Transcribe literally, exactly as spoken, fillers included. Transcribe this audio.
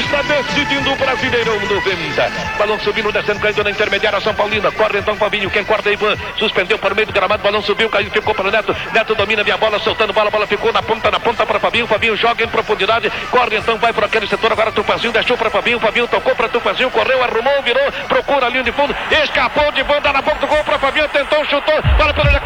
está decidindo o Brasileirão noventa. Balão subindo, descendo, caindo na intermediária São Paulina. Corre então Fabinho, quem corta é Ivan. Suspendeu por meio do gramado, balão subiu, caiu, ficou para o Neto. Neto domina minha bola, soltando bola, bola ficou na ponta, na ponta para Fabinho. Fabinho joga em profundidade, corre então, vai para aquele setor. Agora Tupanzinho deixou para Fabinho. Fabinho tocou para Tupanzinho, correu, arrumou, virou, procura a linha de fundo, escapou de banda na boca do gol para Fabinho, tentou, chutou, bola pela